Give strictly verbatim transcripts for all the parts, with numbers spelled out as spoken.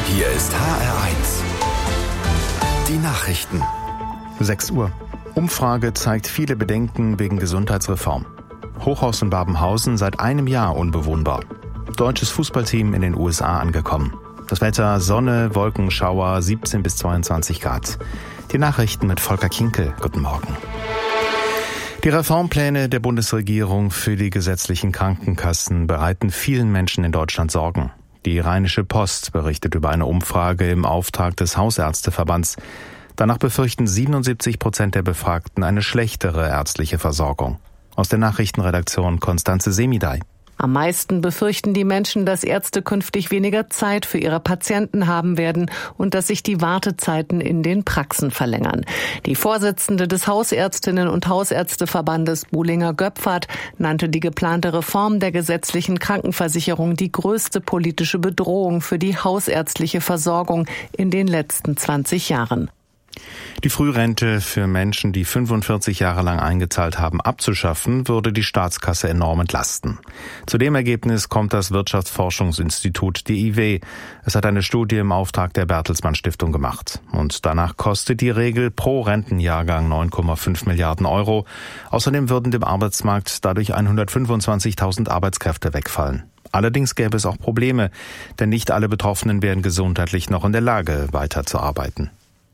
Hier ist H R eins. Die Nachrichten. sechs Uhr. Umfrage zeigt viele Bedenken wegen Gesundheitsreform. Hochhaus in Babenhausen seit einem Jahr unbewohnbar. Deutsches Fußballteam in den U S A angekommen. Das Wetter: Sonne, Wolken, Schauer, siebzehn bis zweiundzwanzig Grad. Die Nachrichten mit Volker Kinkel. Guten Morgen. Die Reformpläne der Bundesregierung für die gesetzlichen Krankenkassen bereiten vielen Menschen in Deutschland Sorgen. Die Rheinische Post berichtet über eine Umfrage im Auftrag des Hausärzteverbands. Danach befürchten siebenundsiebzig Prozent der Befragten eine schlechtere ärztliche Versorgung. Aus der Nachrichtenredaktion Konstanze Semidey. Am meisten befürchten die Menschen, dass Ärzte künftig weniger Zeit für ihre Patienten haben werden und dass sich die Wartezeiten in den Praxen verlängern. Die Vorsitzende des Hausärztinnen- und Hausärzteverbandes, Buhlinger Göpfert, nannte die geplante Reform der gesetzlichen Krankenversicherung die größte politische Bedrohung für die hausärztliche Versorgung in den letzten zwanzig Jahren. Die Frührente für Menschen, die fünfundvierzig Jahre lang eingezahlt haben, abzuschaffen, würde die Staatskasse enorm entlasten. Zu dem Ergebnis kommt das Wirtschaftsforschungsinstitut D I W. Es hat eine Studie im Auftrag der Bertelsmann Stiftung gemacht. Und danach kostet die Regel pro Rentenjahrgang neun Komma fünf Milliarden Euro. Außerdem würden dem Arbeitsmarkt dadurch hundertfünfundzwanzigtausend Arbeitskräfte wegfallen. Allerdings gäbe es auch Probleme, denn nicht alle Betroffenen wären gesundheitlich noch in der Lage, weiterzuarbeiten.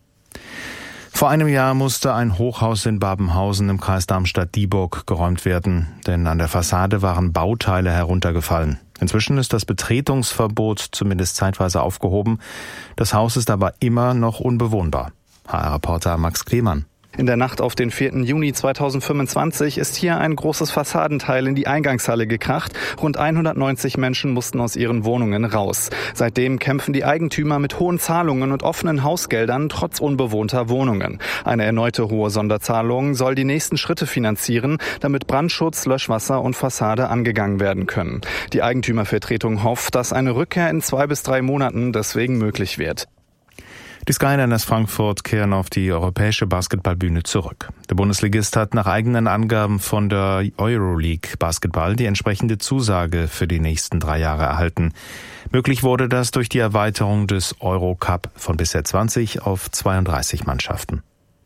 Vor einem Jahr musste ein Hochhaus in Babenhausen im Kreis Darmstadt-Dieburg geräumt werden, denn an der Fassade waren Bauteile heruntergefallen. Inzwischen ist das Betretungsverbot zumindest zeitweise aufgehoben. Das Haus ist aber immer noch unbewohnbar. H R-Reporter Max Klemann. In der Nacht auf den vierten Juni zweitausendfünfundzwanzig ist hier ein großes Fassadenteil in die Eingangshalle gekracht. Rund hundertneunzig Menschen mussten aus ihren Wohnungen raus. Seitdem kämpfen die Eigentümer mit hohen Zahlungen und offenen Hausgeldern trotz unbewohnter Wohnungen. Eine erneute hohe Sonderzahlung soll die nächsten Schritte finanzieren, damit Brandschutz, Löschwasser und Fassade angegangen werden können. Die Eigentümervertretung hofft, dass eine Rückkehr in zwei bis drei Monaten deswegen möglich wird. Die Skyliners Frankfurt kehren auf die europäische Basketballbühne zurück. Der Bundesligist hat nach eigenen Angaben von der Euroleague Basketball die entsprechende Zusage für die nächsten drei Jahre erhalten. Möglich wurde das durch die Erweiterung des Eurocup von bisher zwanzig auf zweiunddreißig Mannschaften.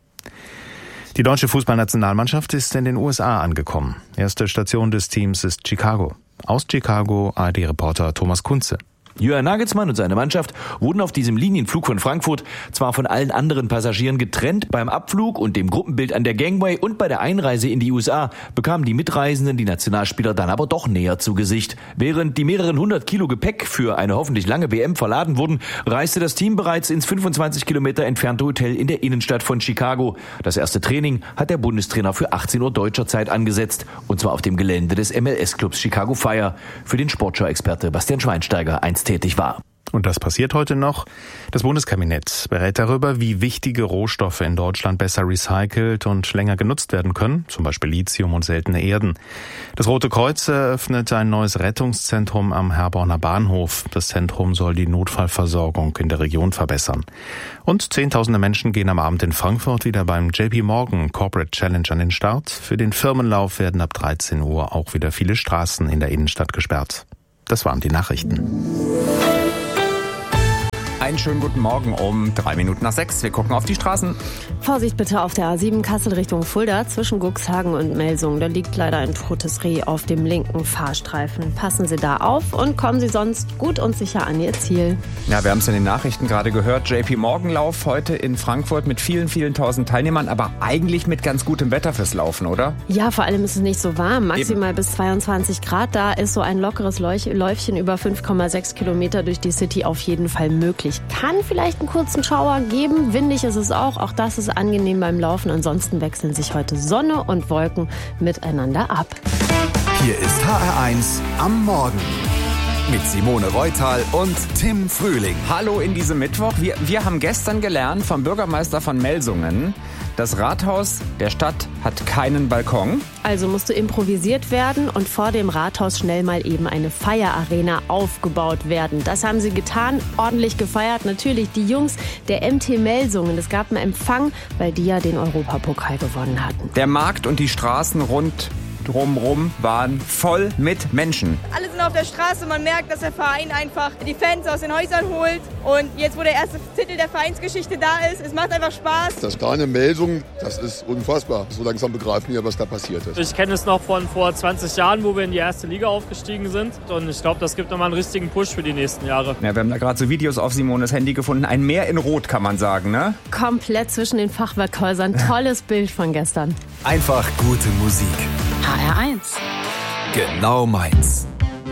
Die deutsche Fußballnationalmannschaft ist in den U S A angekommen. Erste Station des Teams ist Chicago. Aus Chicago A R D-Reporter Thomas Kunze. Julian Nagelsmann und seine Mannschaft wurden auf diesem Linienflug von Frankfurt zwar von allen anderen Passagieren getrennt, beim Abflug und dem Gruppenbild an der Gangway und bei der Einreise in die U S A bekamen die Mitreisenden die Nationalspieler dann aber doch näher zu Gesicht. Während die mehreren hundert Kilo Gepäck für eine hoffentlich lange W M verladen wurden, reiste das Team bereits ins fünfundzwanzig Kilometer entfernte Hotel in der Innenstadt von Chicago. Das erste Training hat der Bundestrainer für achtzehn Uhr deutscher Zeit angesetzt, und zwar auf dem Gelände des M L S-Clubs Chicago Fire, für den Sportschau-Experte Bastian Schweinsteiger einst tätig war. Und das passiert heute noch. Das Bundeskabinett berät darüber, wie wichtige Rohstoffe in Deutschland besser recycelt und länger genutzt werden können, zum Beispiel Lithium und seltene Erden. Das Rote Kreuz eröffnet ein neues Rettungszentrum am Herborner Bahnhof. Das Zentrum soll die Notfallversorgung in der Region verbessern. Und zehntausende Menschen gehen am Abend in Frankfurt wieder beim J P Morgan Corporate Challenge an den Start. Für den Firmenlauf werden ab dreizehn Uhr auch wieder viele Straßen in der Innenstadt gesperrt. Das waren die Nachrichten. Einen schönen guten Morgen um drei Minuten nach sechs. Wir gucken auf die Straßen. Vorsicht bitte auf der A sieben Kassel Richtung Fulda zwischen Cuxhagen und Melsungen. Da liegt leider ein totes Reh auf dem linken Fahrstreifen. Passen Sie da auf und kommen Sie sonst gut und sicher an Ihr Ziel. Ja, wir haben es in den Nachrichten gerade gehört. J P Morgan Lauf heute in Frankfurt mit vielen, vielen tausend Teilnehmern, aber eigentlich mit ganz gutem Wetter fürs Laufen, oder? Ja, vor allem ist es nicht so warm. Maximal Eben. bis zweiundzwanzig Grad. Da ist so ein lockeres Läufchen über fünf Komma sechs Kilometer durch die City auf jeden Fall möglich. Kann vielleicht einen kurzen Schauer geben. Windig ist es auch. Auch das ist angenehm beim Laufen. Ansonsten wechseln sich heute Sonne und Wolken miteinander ab. Hier ist H R eins am Morgen. Mit Simone Reutal und Tim Frühling. Hallo in diesem Mittwoch. Wir, wir haben gestern gelernt vom Bürgermeister von Melsungen, das Rathaus der Stadt hat keinen Balkon. Also musste improvisiert werden und vor dem Rathaus schnell mal eben eine Feierarena aufgebaut werden. Das haben sie getan, ordentlich gefeiert. Natürlich die Jungs der M T Melsungen. Es gab einen Empfang, weil die ja den Europapokal gewonnen hatten. Der Markt und die Straßen rund drumrum waren voll mit Menschen. Alle sind auf der Straße, man merkt, dass der Verein einfach die Fans aus den Häusern holt. Und jetzt, wo der erste Titel der Vereinsgeschichte da ist, es macht einfach Spaß. Das ist da eine Meldung, das ist unfassbar. So langsam begreifen wir, was da passiert ist. Ich kenne es noch von vor zwanzig Jahren, wo wir in die erste Liga aufgestiegen sind. Und ich glaube, das gibt nochmal einen richtigen Push für die nächsten Jahre. Ja, wir haben da gerade so Videos auf Simones Handy gefunden. Ein Meer in Rot, kann man sagen, ne? Komplett zwischen den Fachwerkhäusern. Tolles Bild von gestern. Einfach gute Musik. H R eins. Genau meins.